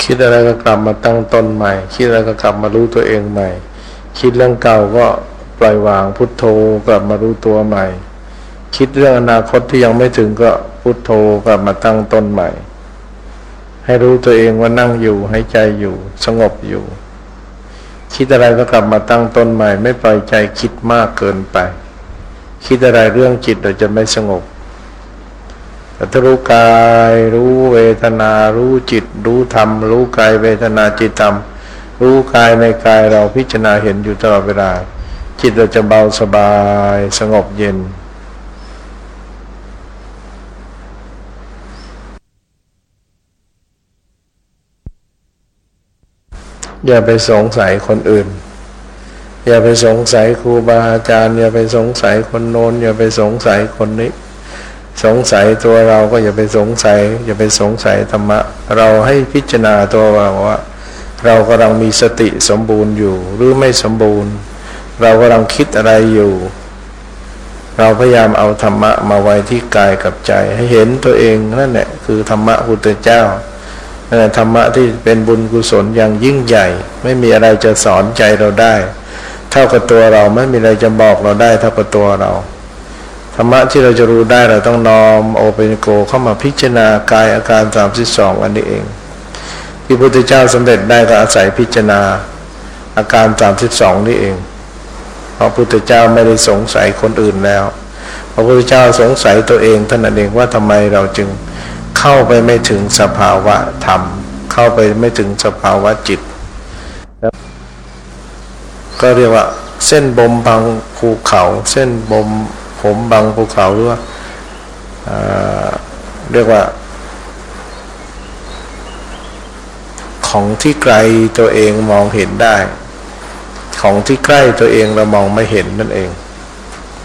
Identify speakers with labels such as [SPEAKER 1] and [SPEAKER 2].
[SPEAKER 1] คิดอะไรก็กลับมาตั้งต้นใหม่คิดอะไรก็กลับมารู้ตัวเองใหม่คิดเรื่องเก่าก็ปล่อยวางพุทโธกลับมารู้ตัวใหม่คิดเรื่องอนาคตที่ยังไม่ถึงก็พุทโธกลับมาตั้งต้นใหม่ให้รู้ตัวเองว่านั่งอยู่หายใจอยู่สงบอยู่คิดอะไรก็กลับมาตั้งต้นใหม่ไม่ปล่อยใจคิดมากเกินไปคิดอะไรเรื่องจิตเราจะไม่สงบแต่ถ้ารู้กายรู้เวทนารู้จิตรู้ธรรมรู้กายเวทนาจิตธรรมรู้กายในกายเราพิจารณาเห็นอยู่ตลอดเวลาจิตเราจะเบาสบายสงบเย็นอย่าไปสงสัยคนอื่นอย่าไปสงสัยครูบาอาจารย์อย่าไปสงสัยคนโน้นอย่าไปสงสัยคนนี้สงสัยตัวเราก็อย่าไปสงสัยอย่าไปสงสัยธรรมะเราให้พิจารณาตัวเราว่าเรากำลังมีสติสมบูรณ์อยู่หรือไม่สมบูรณ์เรากำลังคิดอะไรอยู่เราพยายามเอาธรรมะมาไว้ที่กายกับใจให้เห็นตัวเองนั่นแหละคือธรรมะพุทธเจ้าธรรมะที่เป็นบุญกุศลอย่างยิ่งใหญ่ไม่มีอะไรจะสอนใจเราได้เท่ากับตัวเราไม่มีอะไรจะบอกเราได้เท่ากับตัวเราธรรมะที่เราจะรู้ได้เราต้องน้อมโอเปนโกเข้ามาพิจารณากายอาการ32อันนี้เองที่พระพุทธเจ้าสำเร็จได้ก็อาศัยพิจารณาอาการ32นี่เองเพราะพระพุทธเจ้าไม่ได้สงสัยคนอื่นแล้วพระพุทธเจ้าสงสัยตัวเองเท่านั้นเองว่าทำไมเราจึงเข้าไปไม่ถึงสภาวะธรรมเข้าไปไม่ถึงสภาวะจิตก็เรียกว่าเส้นบ่มบังภูเขาเส้นบ่มผมบังภูเขาหรือว่าเรียกว่าของที่ไกลตัวเองมองเห็นได้ของที่ใกล้ตัวเองเรามองไม่เห็นนั่นเอง